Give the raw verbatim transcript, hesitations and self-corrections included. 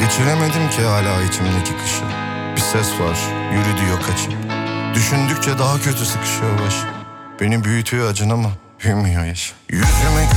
Geçiremedim ki hala içimdeki kışı. Bir ses var, yürü diyor kaçıp. Düşündükçe daha kötü sıkışıyor baş. Beni büyütüyor acın ama büyümüyor yaş. Yüzüme